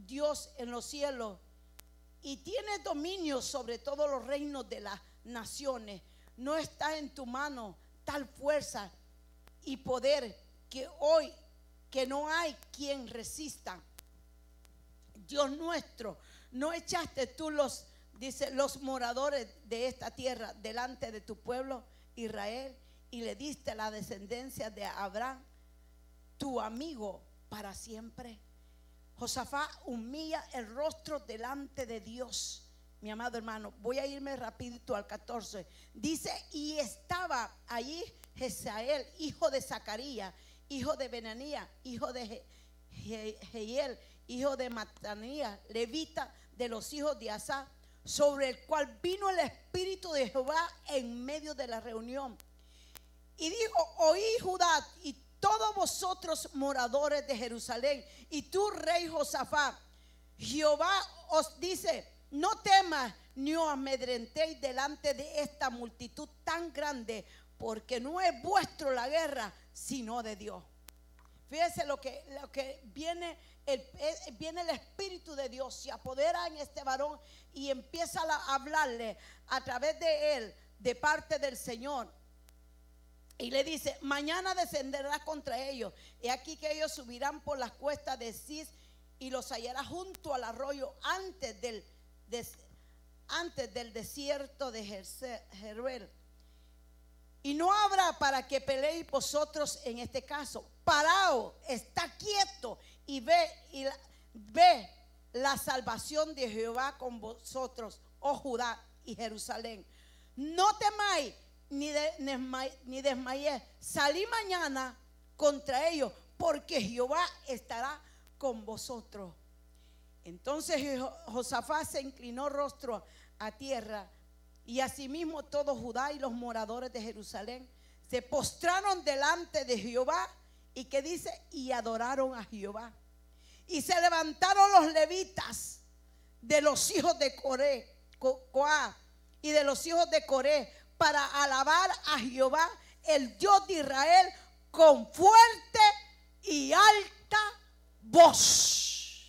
Dios en los cielos y tienes dominio sobre todos los reinos de las naciones. No está en tu mano tal fuerza y poder que hoy que no hay quien resista. Dios nuestro, ¿no echaste tú los moradores de esta tierra delante de tu pueblo Israel y le diste a la descendencia de Abraham, tu amigo, para siempre? Josafat humilla el rostro delante de Dios. Mi amado hermano, voy a irme rapidito al 14. Dice, y estaba allí Jezael, hijo de Zacarías, hijo de Benanías, hijo de Jehiel, hijo de Matanías, levita de los hijos de Asaf, sobre el cual vino el Espíritu de Jehová en medio de la reunión. Y dijo, oí Judá y todos vosotros moradores de Jerusalén, y tú rey Josafat, Jehová os dice, no temas ni os amedrentéis delante de esta multitud tan grande, porque no es vuestro la guerra, sino de Dios. Fíjese lo que viene el Espíritu de Dios, se apodera en este varón y empieza a hablarle a través de él, de parte del Señor. Y le dice, mañana descenderás contra ellos. He aquí que ellos subirán por las cuestas de Cis y los hallará junto al arroyo antes del desierto de Jeruel. Y no habrá para que peleéis vosotros en este caso. Paraos, está quieto y ve la salvación de Jehová con vosotros, oh Judá y Jerusalén. No temáis ni desmayéis. Salí mañana contra ellos, porque Jehová estará con vosotros. Entonces Josafat se inclinó rostro a tierra, y asimismo todo Judá y los moradores de Jerusalén se postraron delante de Jehová. Y que dice, y adoraron a Jehová. Y se levantaron los levitas de los hijos de Coá y de los hijos de Coré para alabar a Jehová, el Dios de Israel, con fuerte y alta voz.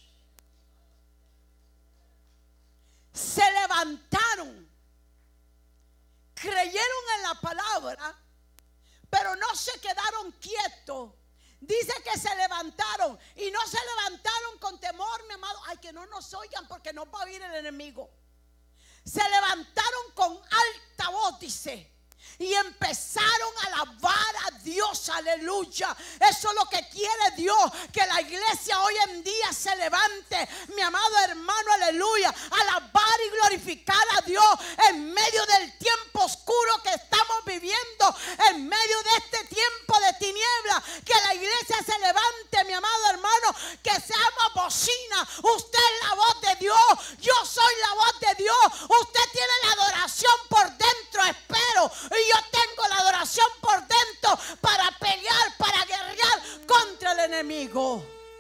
Se levantaron, creyeron en la palabra, pero no se quedaron quietos. Dice que se levantaron, y no se levantaron con temor, mi amado, ay, que no nos oigan porque nos va a oír el enemigo. Se levantaron con alta voz, dice, y empezaron a alabar a Dios, aleluya. Eso es lo que quiere Dios, que la iglesia hoy en día se levante, mi amado hermano, aleluya, a alabar y glorificar a Dios en medio del tiempo oscuro que estamos viviendo, en medio de este tiempo de tiniebla. Que la iglesia se levante, mi amado hermano, que seamos bocina. Usted es la voz de Dios, yo soy la voz de Dios. Usted tiene la adoración por dentro, espero, y yo tengo la adoración por dentro para pelear, para guerrear contra el enemigo.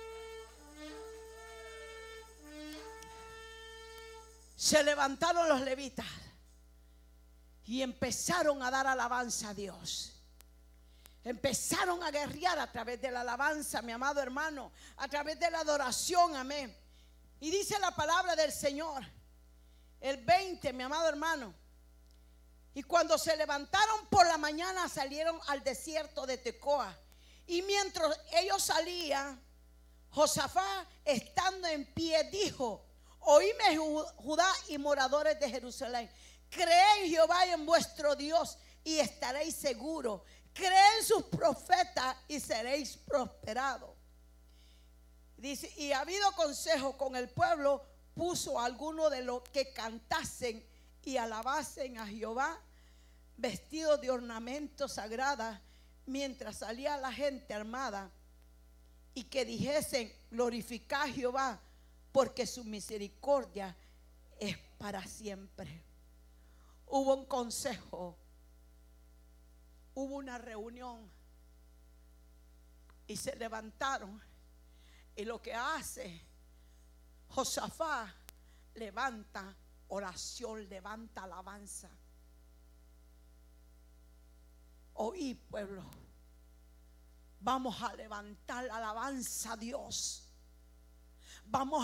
Se levantaron los levitas y empezaron a dar alabanza a Dios. Empezaron a guerrear a través de la alabanza, mi amado hermano, a través de la adoración, amén. Y dice la palabra del Señor, el 20, mi amado hermano. Y cuando se levantaron por la mañana, salieron al desierto de Tecoa. Y mientras ellos salían, Josafat, estando en pie, dijo, oíme Judá y moradores de Jerusalén, creed en Jehová y en vuestro Dios y estaréis seguros. Creed en sus profetas y seréis prosperados. Dice, y ha habido consejo con el pueblo, puso a algunos de los que cantasen y alabasen a Jehová, vestidos de ornamentos sagrados, mientras salía la gente armada, y que dijesen, glorificad a Jehová, porque su misericordia es para siempre. Hubo un consejo, hubo una reunión, y se levantaron. Y lo que hace Josafat, levanta oración, levanta alabanza. Oí, pueblo, vamos a levantar la alabanza a Dios. Vamos